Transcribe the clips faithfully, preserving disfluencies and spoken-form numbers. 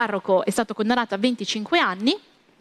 parroco è stato condannato a venticinque anni,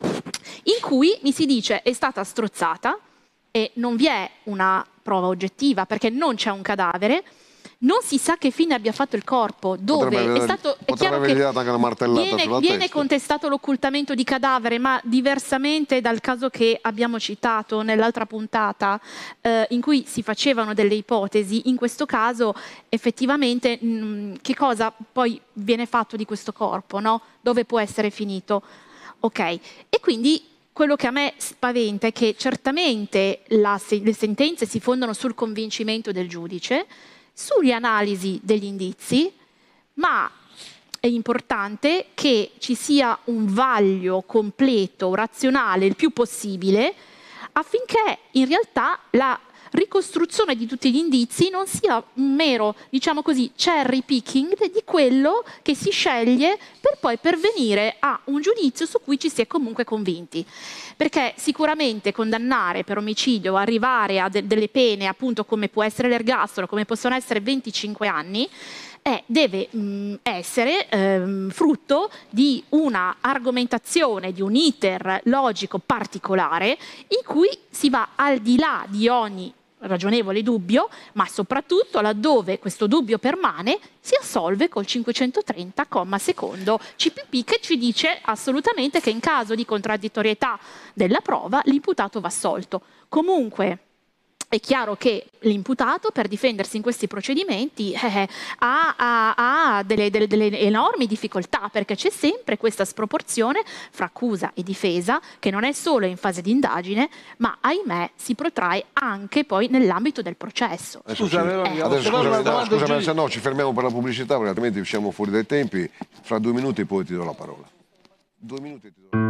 in cui mi si dice è stata strozzata e non vi è una prova oggettiva perché non c'è un cadavere. Non si sa che fine abbia fatto il corpo, dove potrebbe è stato... È potrebbe chiaro che dato anche una martellata viene, sulla viene testa. contestato l'occultamento di cadavere, ma diversamente dal caso che abbiamo citato nell'altra puntata, eh, in cui si facevano delle ipotesi, in questo caso effettivamente mh, che cosa poi viene fatto di questo corpo, no? Dove può essere finito? Ok, e quindi... Quello che a me spaventa è che certamente la, le sentenze si fondano sul convincimento del giudice, sulle analisi degli indizi, ma è importante che ci sia un vaglio completo, razionale, il più possibile, affinché in realtà la ricostruzione di tutti gli indizi non sia un mero, diciamo così, cherry picking di quello che si sceglie per poi pervenire a un giudizio su cui ci si è comunque convinti. Perché sicuramente condannare per omicidio, arrivare a de delle pene appunto come può essere l'ergastolo, come possono essere venticinque anni, eh, deve mh, essere ehm, frutto di una argomentazione, di un iter logico particolare in cui si va al di là di ogni ragionevole dubbio, ma soprattutto laddove questo dubbio permane si assolve col cinquecentotrenta comma secondo C P P, che ci dice assolutamente che in caso di contraddittorietà della prova l'imputato va assolto. Comunque è chiaro che l'imputato per difendersi in questi procedimenti eh, ha, ha, ha delle, delle, delle enormi difficoltà, perché c'è sempre questa sproporzione fra accusa e difesa che non è solo in fase di indagine, ma ahimè si protrae anche poi nell'ambito del processo. Scusa, eh. Adesso scusami, no, scusami, se no ci fermiamo per la pubblicità perché altrimenti usciamo fuori dai tempi. Fra due minuti poi ti do la parola. Due minuti ti do la parola.